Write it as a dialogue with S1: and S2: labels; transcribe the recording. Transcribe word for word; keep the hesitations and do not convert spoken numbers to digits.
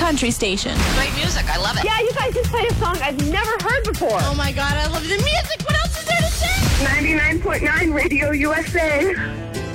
S1: country station.
S2: Great music. I love it.
S3: Yeah, you guys just played a song I've never heard before.
S2: Oh, my God. I love the music. What else is there to say?
S3: ninety-nine point nine Radio U S A.